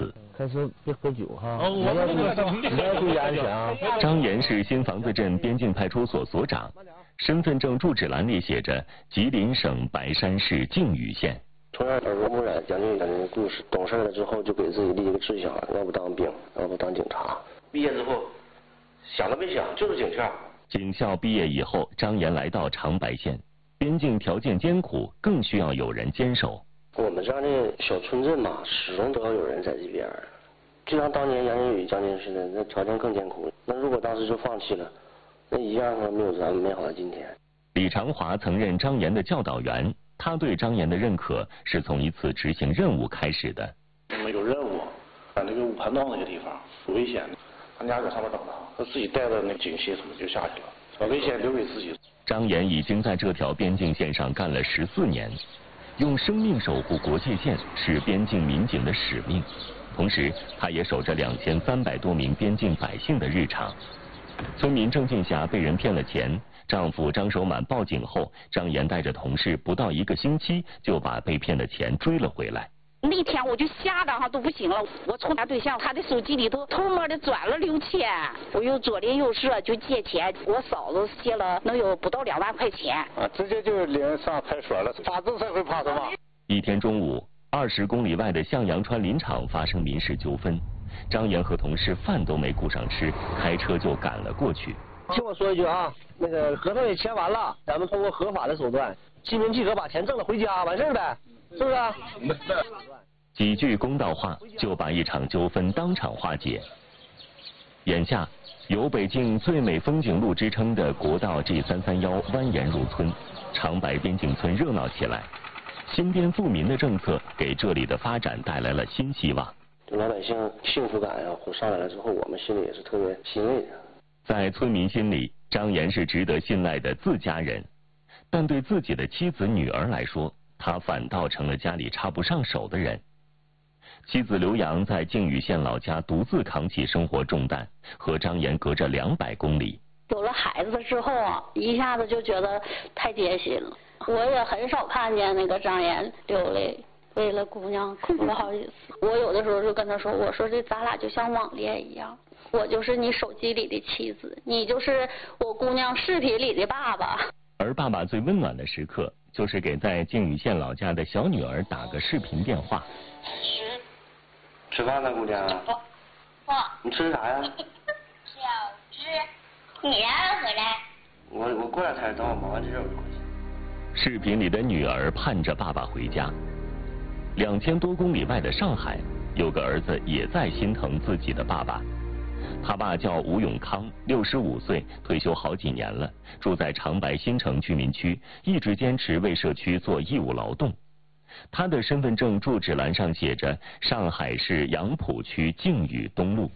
此。 开车别喝酒哈，你要注意安全啊。 张岩是新房子镇边境派出所所长，身份证住址栏里写着吉林省白山市靖宇县。 从小耳濡目染将军的故事，懂事了之后就给自己立一个志向，要不当兵，要不当警察。毕业之后想都没想，就是警校。 警校毕业以后，张岩来到长白县，边境条件艰苦，更需要有人坚守。 我们这样的小村镇嘛，始终都要有人在这边。就像当年杨靖宇将军似的，那条件更艰苦。那如果当时就放弃了，那一样没有咱们美好的今天。 李长华曾任张岩的教导员，他对张岩的认可是从一次执行任务开始的。 我们有任务，在那个五盘道那个地方有危险，他家在上面等他，他自己带着那警械什么就下去了，把危险留给自己。 张岩已经在这条边境线上干了14年，用生命守护国界线是边境民警的使命。同时，他也守着2300多名边境百姓的日常。村民郑进霞被人骗了钱，丈夫张守满报警后，张岩带着同事不到1个星期就把被骗的钱追了回来。 那天我就吓得都不行了，我从他对象他的手机里头偷摸的转了6000，我又左邻右舍就借钱，我嫂子借了能有不到2万块钱啊，直接就领上派出所了，法治社会怕什么？ 一天中午，20公里外的向阳川林场发生民事纠纷，张岩和同事饭都没顾上吃，开车就赶了过去。 听我说一句啊，那个合同也签完了，咱们通过合法的手段，心平气和把钱挣了回家，完事儿呗，是不是？ 几句公道话就把一场纠纷当场化解。眼下，有北京最美风景路之称的国道 G331蜿蜒入村，长白边境村热闹起来。新边富民的政策给这里的发展带来了新希望。 老百姓幸福感上来了之后，我们心里也是特别欣慰的。 在村民心里，张岩是值得信赖的自家人，但对自己的妻子女儿来说，他反倒成了家里插不上手的人。妻子刘洋在靖宇县老家独自扛起生活重担，和张岩隔着200公里。 有了孩子之后一下子就觉得太艰辛了。我也很少看见那个张岩流泪，为了姑娘哭了好几次。我有的时候就跟他说，我说这咱俩就像网恋一样，我就是你手机里的妻子，你就是我姑娘视频里的爸爸。 而爸爸最温暖的时刻，就是给在靖宇县老家的小女儿打个视频电话。 吃饭呢，姑娘。你吃啥呀？ 小吃。你啥时候回来？ 我过两天，等我忙完这事我就过去。 视频里的女儿盼着爸爸回家。2000多公里外的上海，有个儿子也在心疼自己的爸爸。他爸叫吴永康，65岁，退休好几年了，住在长白新城居民区，一直坚持为社区做义务劳动。他的身份证住址栏上写着上海市杨浦区靖宇东路。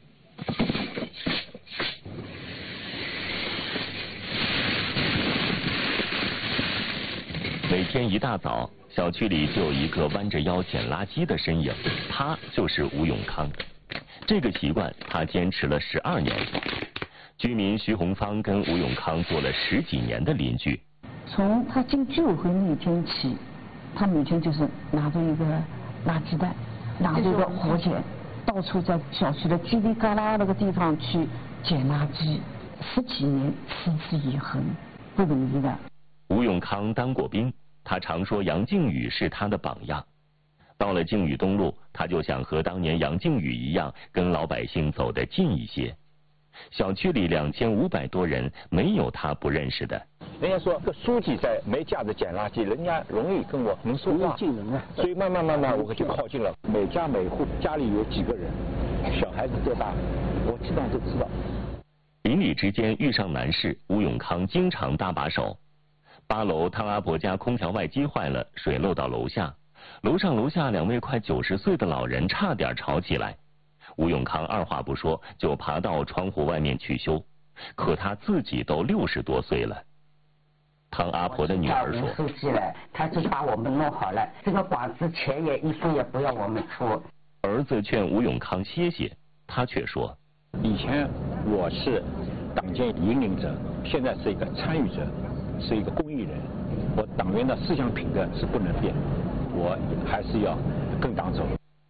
每天一大早，小区里就有一个弯着腰捡垃圾的身影，他就是吴永康。这个习惯他坚持了12年。居民徐红芳跟吴永康做了10几年的邻居。 从他进居委会那天起，他每天就是拿着一个垃圾袋，拿着一个活剪，到处在小区的叽里嘎啦那个地方去捡垃圾，10几年持之以恒，不容易的。 吴永康当过兵，他常说杨靖宇是他的榜样。到了靖宇东路，他就想和当年杨靖宇一样，跟老百姓走得近一些。小区里2500多人，没有他不认识的。 人家说，这书记在没架子捡垃圾，人家容易跟我能说话，所以慢慢我就靠近了。每家每户家里有几个人，小孩子多大，我基本上都知道。 邻里之间遇上难事，吴永康经常搭把手。8楼汤阿婆家空调外机坏了，水漏到楼下，楼上楼下2位快90岁的老人差点吵起来。吴永康二话不说就爬到窗户外面去修，可他自己都60多岁了。汤阿婆的女儿说：“ 书记了，他就把我们弄好了，这个管子钱也一分也不要我们出。” 儿子劝吴永康歇歇，他却说：“ 以前我是党建引领者，现在是一个参与者，是一个公益人。我党员的思想品德是不能变，我还是要跟党走。”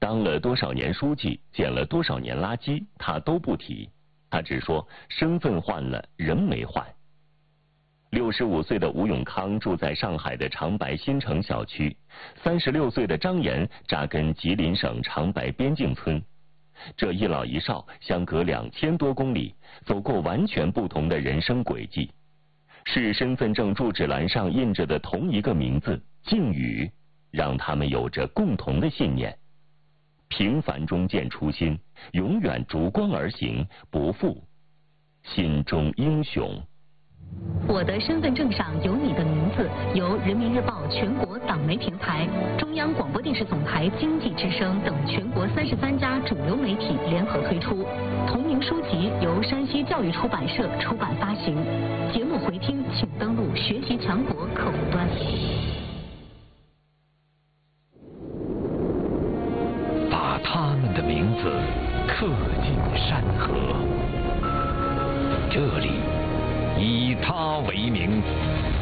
当了多少年书记，捡了多少年垃圾，他都不提，他只说身份换了，人没换。65岁的吴永康住在上海的长白新城小区，36岁的张岩扎根吉林省长白边境村。这一老一少相隔2000多公里，走过完全不同的人生轨迹。是身份证住址栏上印着的同一个名字靖宇，让他们有着共同的信念：平凡中见初心，永远逐光而行，不负心中英雄。 我的身份证上有你的名字，由人民日报全国党媒平台、中央广播电视总台经济之声等全国33家主流媒体联合推出。同名书籍由山西教育出版社出版发行。节目回听请登录学习强国客户端。 把他们的名字刻进山河，这里以他为名，